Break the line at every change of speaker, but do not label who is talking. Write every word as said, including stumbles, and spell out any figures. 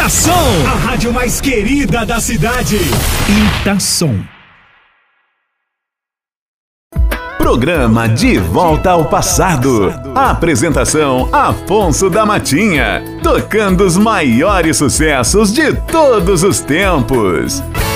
Itação, a rádio mais querida da cidade. Itação.
Programa De Volta ao Passado. Apresentação Afonso da Matinha. Tocando os maiores sucessos de todos os tempos.